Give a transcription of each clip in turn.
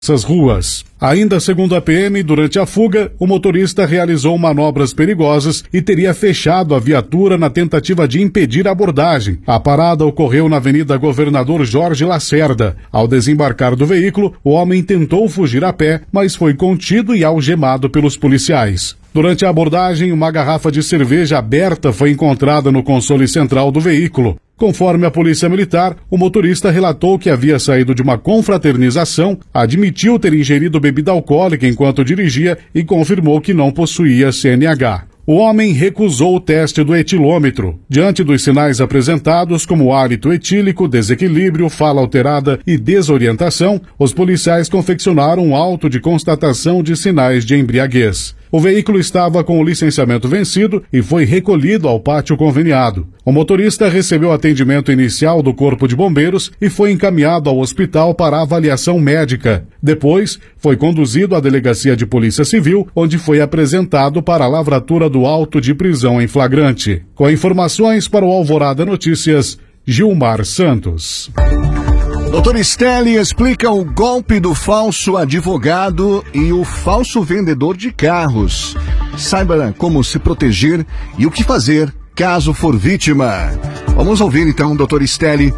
essas ruas. Ainda segundo a PM, durante a fuga, o motorista realizou manobras perigosas e teria fechado a viatura na tentativa de impedir a abordagem. A parada ocorreu na Avenida Governador Jorge Lacerda. Ao desembarcar do veículo, o homem tentou fugir a pé, mas foi contido e algemado pelos policiais. Durante a abordagem, uma garrafa de cerveja aberta foi encontrada no console central do veículo. Conforme a Polícia Militar, o motorista relatou que havia saído de uma confraternização, admitiu ter ingerido bebida alcoólica enquanto dirigia e confirmou que não possuía CNH. O homem recusou o teste do etilômetro. Diante dos sinais apresentados, como hálito etílico, desequilíbrio, fala alterada e desorientação, os policiais confeccionaram um auto de constatação de sinais de embriaguez. O veículo estava com o licenciamento vencido e foi recolhido ao pátio conveniado. O motorista recebeu atendimento inicial do Corpo de Bombeiros e foi encaminhado ao hospital para avaliação médica. Depois, foi conduzido à Delegacia de Polícia Civil, onde foi apresentado para a lavratura do auto de prisão em flagrante. Com informações para o Alvorada Notícias, Gilmar Santos. Doutor Stelli explica o golpe do falso advogado e o falso vendedor de carros. Saiba como se proteger e o que fazer caso for vítima. Vamos ouvir então, doutor Stelli,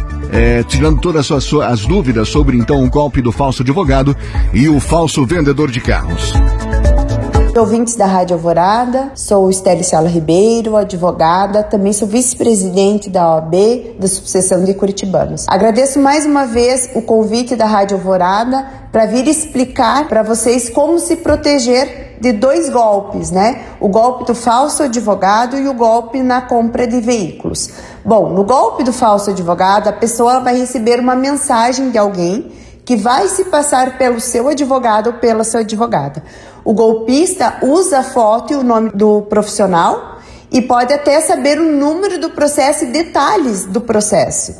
tirando todas as dúvidas sobre então o golpe do falso advogado e o falso vendedor de carros. Ouvintes da Rádio Alvorada, sou Stelli Sala Ribeiro, advogada, também sou vice-presidente da OAB da Subseção de Curitibanos. Agradeço mais uma vez o convite da Rádio Alvorada para vir explicar para vocês como se proteger de dois golpes, né? O golpe do falso advogado e o golpe na compra de veículos. Bom, no golpe do falso advogado, a pessoa vai receber uma mensagem de alguém que vai se passar pelo seu advogado ou pela sua advogada. O golpista usa a foto e o nome do profissional e pode até saber o número do processo e detalhes do processo.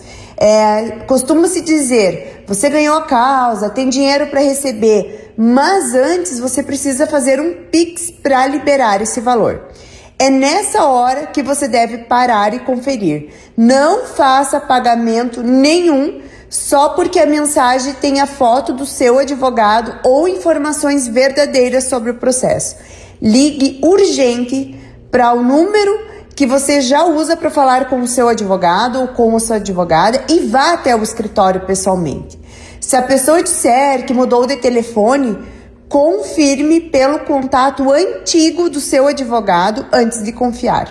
Costuma-se dizer, você ganhou a causa, tem dinheiro para receber, mas antes você precisa fazer um Pix para liberar esse valor. É nessa hora que você deve parar e conferir. Não faça pagamento nenhum só porque a mensagem tem a foto do seu advogado ou informações verdadeiras sobre o processo. Ligue urgente para o número que você já usa para falar com o seu advogado ou com a sua advogada e vá até o escritório pessoalmente. Se a pessoa disser que mudou de telefone, confirme pelo contato antigo do seu advogado antes de confiar.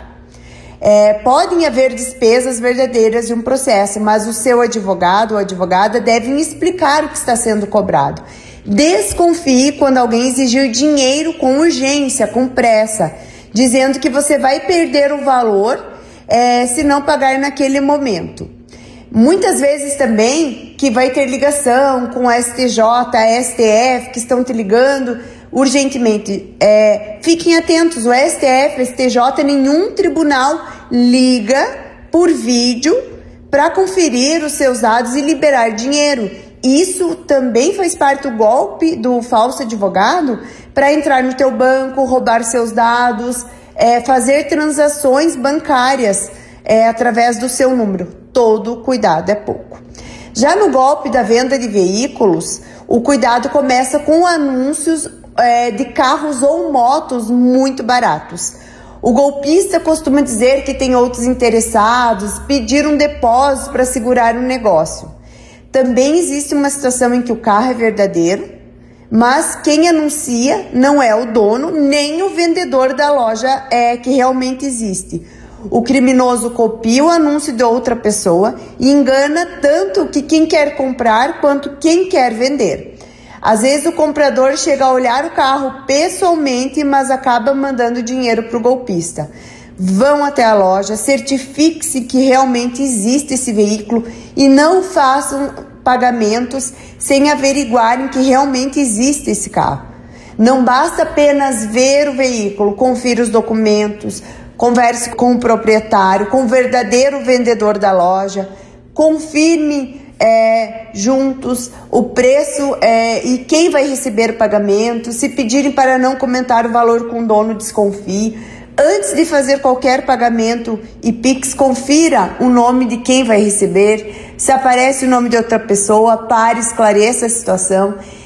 Podem haver despesas verdadeiras de um processo, mas o seu advogado ou advogada devem explicar o que está sendo cobrado. Desconfie quando alguém exigir dinheiro com urgência, com pressa, dizendo que você vai perder o valor se não pagar naquele momento. Muitas vezes também que vai ter ligação com a STJ, a STF, que estão te ligando urgentemente. Fiquem atentos, o STF, o STJ, nenhum tribunal liga por vídeo para conferir os seus dados e liberar dinheiro. Isso também faz parte do golpe do falso advogado para entrar no teu banco, roubar seus dados, fazer transações bancárias através do seu número. Todo cuidado é pouco. Já no golpe da venda de veículos, o cuidado começa com anúncios de carros ou motos muito baratos. O golpista costuma dizer que tem outros interessados, pedir um depósito para segurar um negócio. Também existe uma situação em que o carro é verdadeiro, mas quem anuncia não é o dono nem o vendedor da loja que realmente existe. O criminoso copia o anúncio de outra pessoa e engana tanto que quem quer comprar quanto quem quer vender. Às vezes o comprador chega a olhar o carro pessoalmente, mas acaba mandando dinheiro para o golpista. Vão até a loja, certifique-se que realmente existe esse veículo e não façam pagamentos sem averiguarem que realmente existe esse carro. Não basta apenas ver o veículo, confira os documentos, converse com o proprietário, com o verdadeiro vendedor da loja, confirme juntos o preço e quem vai receber o pagamento. Se pedirem para não comentar o valor com o dono, desconfie. Antes de fazer qualquer pagamento e Pix, confira o nome de quem vai receber. Se aparece o nome de outra pessoa, pare, esclareça a situação.